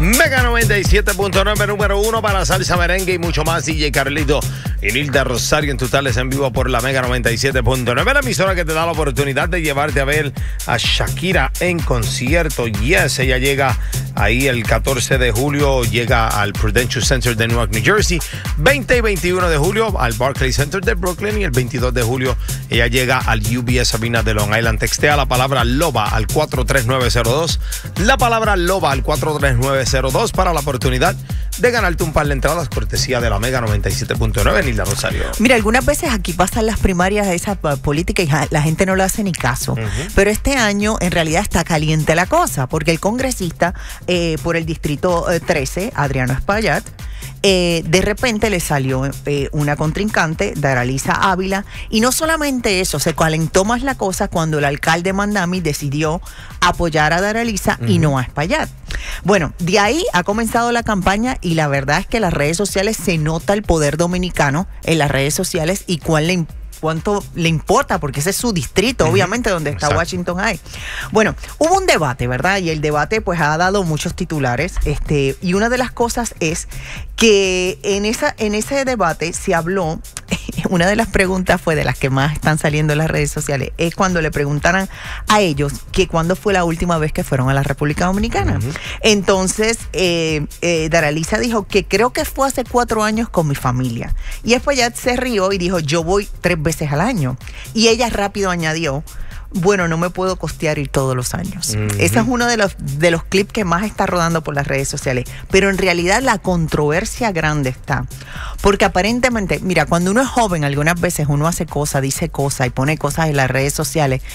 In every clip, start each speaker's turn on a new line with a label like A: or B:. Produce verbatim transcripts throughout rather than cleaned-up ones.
A: Mega noventa y siete punto nueve, número uno para salsa, merengue y mucho más. D J Carlito y Nilda Rosario en totales en vivo por la Mega noventa y siete punto nueve, la emisora que te da la oportunidad de llevarte a ver a Shakira en concierto. Yes, ella llega ahí el catorce de julio, llega al Prudential Center de Newark, New Jersey. veinte y veintiuno de julio al Barclays Center de Brooklyn. Y el veintidós de julio ella llega al U B S Arena de Long Island. Textea la palabra LOBA al cuatro tres nueve cero dos. La palabra LOBA al cuatro tres nueve cero dos para la oportunidad de ganarte un par de entradas cortesía de la Mega noventa y siete punto nueve, Nilda Rosario.
B: Mira, algunas veces aquí pasan las primarias de esa política y la gente no le hace ni caso. Uh-huh. Pero este año en realidad está caliente la cosa, porque el congresista eh, por el distrito eh, trece, Adriano Espaillat, Eh, de repente le salió eh, una contrincante, Daralisa Ávila, y no solamente eso, se calentó más la cosa cuando el alcalde Mandami decidió apoyar a Daralisa uh-huh. y no a Espaillat. Bueno, de ahí ha comenzado la campaña y la verdad es que en las redes sociales se nota el poder dominicano en las redes sociales y cuál le importa. Cuánto le importa, porque ese es su distrito, uh-huh. obviamente, donde está Exacto. Washington High. Bueno, hubo un debate, ¿verdad? Y el debate, pues, ha dado muchos titulares. Este, y una de las cosas es que en esa, en ese debate se habló, una de las preguntas fue de las que más están saliendo en las redes sociales, es cuando le preguntaran a ellos que cuándo fue la última vez que fueron a la República Dominicana. Uh-huh. Entonces, eh, eh, Daralisa dijo que creo que fue hace cuatro años con mi familia. Y Espaillat se rió y dijo, yo voy tres veces al año. Y ella rápido añadió, bueno, no me puedo costear ir todos los años. Uh-huh. Ese es uno de los, de los clips que más está rodando por las redes sociales. Pero en realidad la controversia grande está. Porque aparentemente, mira, cuando uno es joven, algunas veces uno hace cosas, dice cosas y pone cosas en las redes sociales,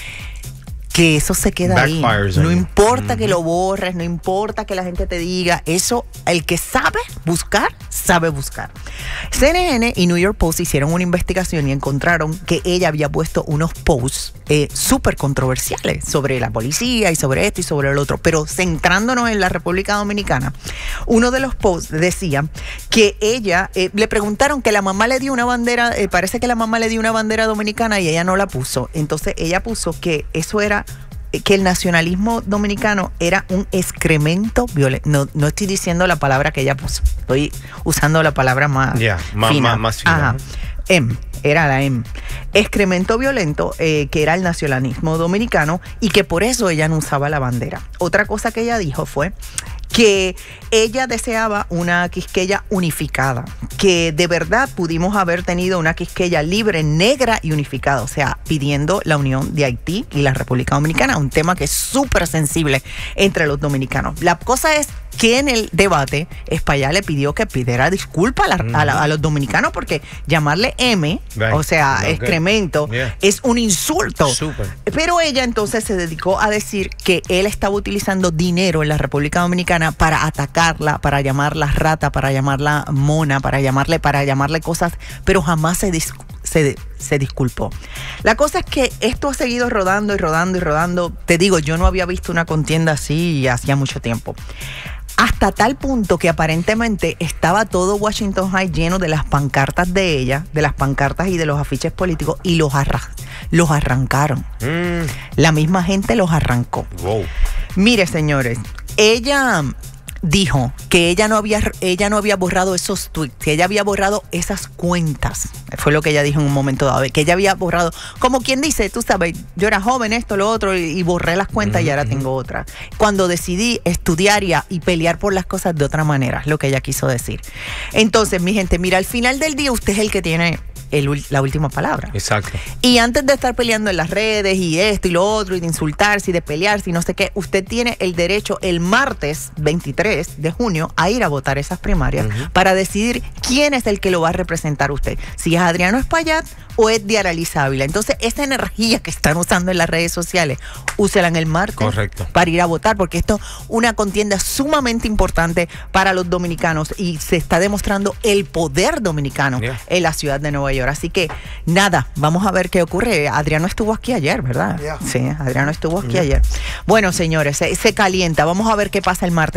B: que eso se queda Backfires ahí. No importa uh-huh. que lo borres, no importa que la gente te diga, eso, el que sabe buscar, sabe buscar. C N N y New York Post hicieron una investigación y encontraron que ella había puesto unos posts eh, súper controversiales sobre la policía y sobre esto y sobre el otro, pero centrándonos en la República Dominicana, uno de los posts decía que ella, eh, le preguntaron que la mamá le dio una bandera, eh, parece que la mamá le dio una bandera dominicana y ella no la puso, entonces ella puso que eso era que el nacionalismo dominicano era un excremento violento. No, no estoy diciendo la palabra que ella puso, estoy usando la palabra más
A: yeah, más,
B: fina.
A: Más, más fina.
B: Ajá. M, era la M. Excremento violento, eh, que era el nacionalismo dominicano y que por eso ella no usaba la bandera. Otra cosa que ella dijo fue que ella deseaba una Quisqueya unificada, que de verdad pudimos haber tenido una Quisqueya libre, negra y unificada, o sea, pidiendo la unión de Haití y la República Dominicana, un tema que es súper sensible entre los dominicanos. La cosa es que en el debate Espaillat le pidió que pidiera disculpas a, la, a, la, a los dominicanos porque llamarle M, right. o sea, okay. excremento, yeah. es un insulto. Super. Pero ella entonces se dedicó a decir que él estaba utilizando dinero en la República Dominicana para atacarla, para llamarla rata, para llamarla mona, para llamarle, para llamarle cosas, pero jamás se dis, se, se disculpó. La cosa es que esto ha seguido rodando y rodando y rodando. Te digo, yo no había visto una contienda así hacía mucho tiempo. Hasta tal punto que aparentemente estaba todo Washington High lleno de las pancartas de ella, de las pancartas y de los afiches políticos, y los, arra- los arrancaron. Mm. La misma gente los arrancó. Wow. Mire, señores, ella dijo que ella no había ella no había borrado esos tweets, que ella había borrado esas cuentas. Fue lo que ella dijo en un momento dado, que ella había borrado, como quien dice, tú sabes, yo era joven, esto, lo otro, y, y borré las cuentas uh-huh. y ahora tengo otra. Cuando decidí estudiar y, y pelear por las cosas de otra manera, es lo que ella quiso decir. Entonces, mi gente, mira, al final del día usted es el que tiene el, la última palabra.
A: Exacto.
B: Y antes de estar peleando en las redes y esto y lo otro, y de insultarse y de pelearse y no sé qué, usted tiene el derecho el martes veintitrés de junio a ir a votar esas primarias uh-huh. para decidir quién es el que lo va a representar usted. Si es Adriano Espaillat o es Daralisa Ávila. Entonces, esa energía que están usando en las redes sociales, úsela en el martes
A: Correcto.
B: para ir a votar, porque esto es una contienda sumamente importante para los dominicanos y se está demostrando el poder dominicano yeah. en la ciudad de Nueva York. Así que, nada, vamos a ver qué ocurre. Adriano estuvo aquí ayer, ¿verdad? Yeah. Sí, Adriano estuvo aquí yeah. ayer. Bueno, señores, se, se calienta. Vamos a ver qué pasa el martes. Vamos a estar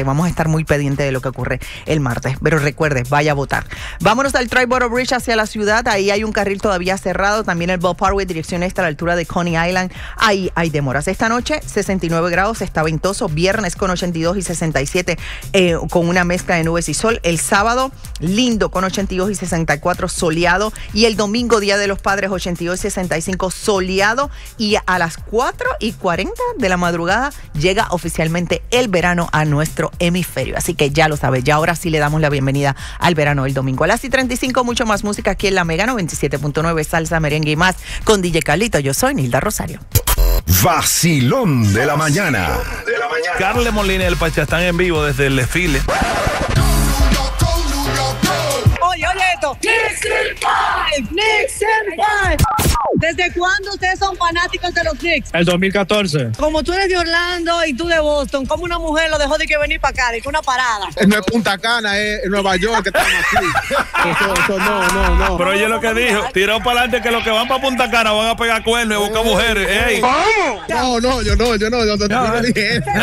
B: estar muy pendiente de lo que ocurre el martes. Pero recuerde, vaya a votar. Vámonos al Tri-Borough Bridge hacia la ciudad. Ahí hay un carril todavía cerrado. También el Bell Parkway, dirección este a la altura de Coney Island. Ahí hay demoras. Esta noche, sesenta y nueve grados, está ventoso. Viernes con ochenta y dos y sesenta y siete, eh, con una mezcla de nubes y sol. El sábado, lindo, con ochenta y dos y sesenta y cuatro, soleado. Y el domingo, Día de los Padres, ochenta y dos y sesenta y cinco, soleado. Y a las cuatro y cuarenta de la madrugada llega oficialmente el verano a nuestro hemisferio. Así que ya lo sabes, ya ahora sí le damos la bienvenida al verano el domingo. A las y treinta y cinco, mucho más música aquí en la Mega noventa y siete punto nueve, salsa, merengue y más con D J Carlito. Yo soy Nilda Rosario.
C: Vacilón de la mañana.
D: Carle Molina y el Pacha están en vivo desde el desfile.
E: Oye, oye esto. Knicks Five, Knicks Five. ¿Desde cuándo ustedes son fanáticos de los Knicks?
F: El dos mil catorce.
E: Como tú eres de Orlando y tú de Boston, ¿cómo una mujer lo dejó de que venir para acá, de que una parada?
F: No es Punta Cana, es Nueva York que estamos aquí. Eso, eso no, no, no.
D: Pero oye lo que dijo, tiró para adelante que los que van para Punta Cana van a pegar cuernos y buscar mujeres. Ey.
F: No, no, yo no, yo no, yo no, yo no dije eso.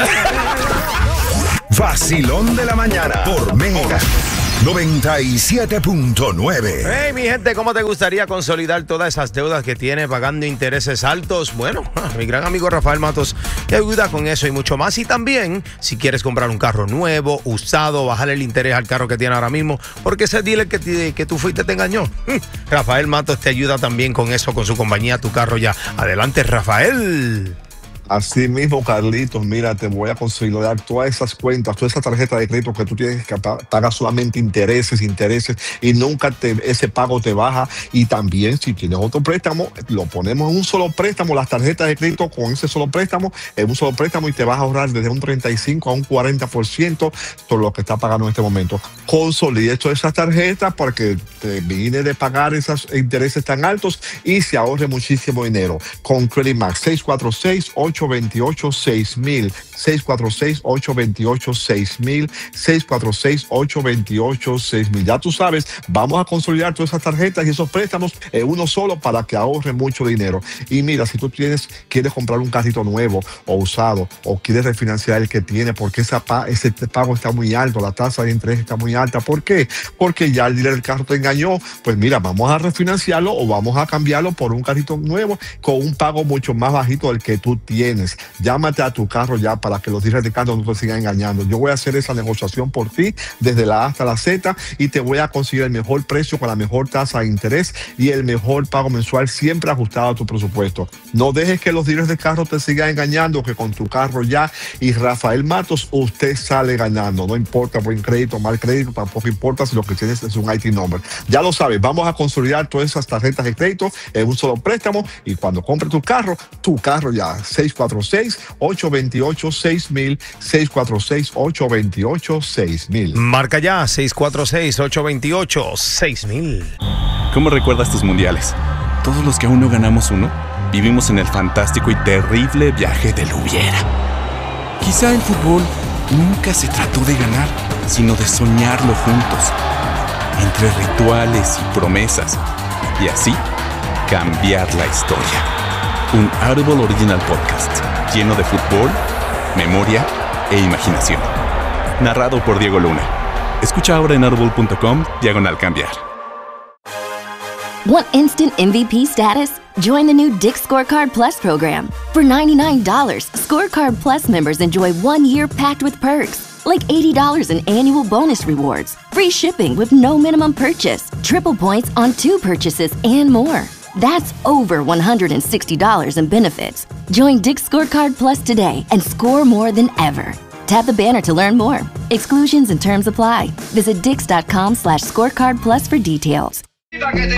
C: Vacilón de la mañana por Mega noventa y siete punto nueve.
A: Hey, mi gente, ¿cómo te gustaría consolidar todas esas deudas que tienes pagando intereses altos? Bueno, mi gran amigo Rafael Matos te ayuda con eso y mucho más. Y también, si quieres comprar un carro nuevo, usado, bajarle el interés al carro que tiene ahora mismo, porque ese dealer que, te, que tú fuiste te engañó. Rafael Matos te ayuda también con eso, con su compañía Tu Carro Ya. Adelante, Rafael.
G: Así mismo, Carlitos, mira, te voy a consolidar todas esas cuentas, toda esa tarjeta de crédito que tú tienes que pagar solamente intereses, intereses, y nunca te, ese pago te baja. Y también, si tienes otro préstamo, lo ponemos en un solo préstamo, las tarjetas de crédito con ese solo préstamo, en un solo préstamo, y te vas a ahorrar desde un treinta y cinco a un cuarenta por ciento sobre lo que está pagando en este momento. Consolide todas esas tarjetas para que termine de pagar esos intereses tan altos y se ahorre muchísimo dinero. Con Credit Max, seis cuatro seis, ocho dos ocho, seis mil, seis cuatro seis, ocho dos ocho, seis mil, seis cuatro seis, ocho dos ocho, seis mil. Ya tú sabes, vamos a consolidar todas esas tarjetas y esos préstamos en uno solo para que ahorre mucho dinero. Y mira, si tú tienes, quieres comprar un carrito nuevo o usado, o quieres refinanciar el que tiene porque esa pa, ese pago está muy alto, la tasa de interés está muy alta. ¿Por qué? Porque ya el dealer del carro te engañó. Pues mira, vamos a refinanciarlo o vamos a cambiarlo por un carrito nuevo con un pago mucho más bajito del que tú tienes. Llámate a Tu Carro Ya para que los dealers de carro no te sigan engañando. Yo voy a hacer esa negociación por ti desde la A hasta la Z y te voy a conseguir el mejor precio con la mejor tasa de interés y el mejor pago mensual siempre ajustado a tu presupuesto. No dejes que los dealers de carro te sigan engañando, que con Tu Carro Ya y Rafael Matos usted sale ganando. No importa buen crédito, mal crédito, tampoco importa si lo que tienes es un I T number. Ya lo sabes, vamos a consolidar todas esas tarjetas de crédito en un solo préstamo y cuando compre tu carro, Tu Carro Ya. seis cuatro seis, ocho dos ocho, seis mil, seis cuatro seis, ocho dos ocho, seis mil.
A: Marca ya, seis cuatro seis, ocho dos ocho, seis mil.
H: ¿Cómo recuerdas tus mundiales? Todos los que aún no ganamos uno, vivimos en el fantástico y terrible viaje del hubiera. Quizá el fútbol nunca se trató de ganar, sino de soñarlo juntos, entre rituales y promesas, y así cambiar la historia. Un Audible Original Podcast lleno de fútbol, memoria e imaginación. Narrado por Diego Luna. Escucha ahora en audible punto com diagonal cambiar.
I: Want instant M V P status? Join the new Dick's Scorecard Plus program. For ninety-nine dollars, Scorecard Plus members enjoy one year packed with perks, like eighty dollars in annual bonus rewards, free shipping with no minimum purchase, triple points on two purchases, and more. That's over one hundred sixty dollars in benefits. Join Dick's Scorecard Plus today and score more than ever. Tap the banner to learn more. Exclusions and terms apply. Visit dix dot com slash scorecard plus for details.